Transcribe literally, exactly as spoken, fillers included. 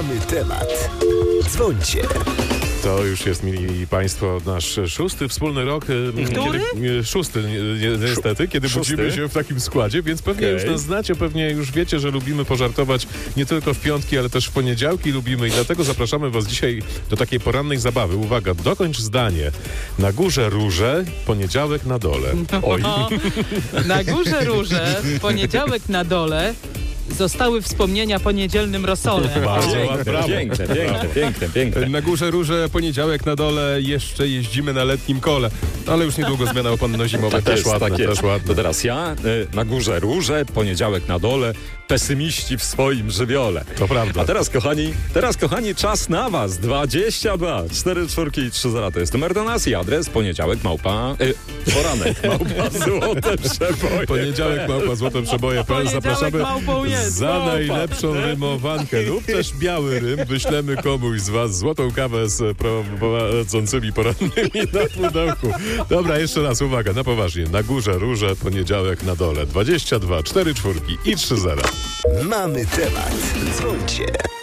Mamy temat. Dzwońcie. To już jest, mili Państwo, nasz szósty wspólny rok. Który? Kiedy, szósty, ni- niestety, kiedy Szósty? budzimy się w takim składzie, więc pewnie Okej. już nas znacie, pewnie już wiecie, że lubimy pożartować nie tylko w piątki, ale też w poniedziałki lubimy i dlatego zapraszamy Was dzisiaj do takiej porannej zabawy. Uwaga, dokończ zdanie. Na górze róże, poniedziałek na dole. Oj. No, na górze róże, w poniedziałek na dole zostały wspomnienia po niedzielnym rosole. Bardzo Piękne, ładnie, brawo. piękne, piękne, piękne, piękne. Na górze róże, poniedziałek na dole, jeszcze jeździmy na letnim kole. Ale już niedługo zmiana oponno-zimowa. Tak też jest, ładne, tak jest. też ładne. To teraz ja, y, na górze róże, poniedziałek na dole, pesymiści w swoim żywiole. To prawda. A teraz, kochani, teraz, kochani, czas na was. dwadzieścia dwa, cztery czwórki i trzy zera. To jest numer do nas i adres poniedziałek małpa, y, poranek małpa, złote przeboje. Poniedziałek małpa złote przeboje. Poniedziałek Zapraszamy małpą jest. za Małpa. najlepszą rymowankę lub też biały rym. Wyślemy komuś z Was złotą kawę z prowadzącymi porannymi na pudełku. Dobra, jeszcze raz, uwaga, na poważnie. Na górze róże, poniedziałek na dole. dwadzieścia dwa, cztery czwórki i trzy zera. Mamy temat. Dzwońcie.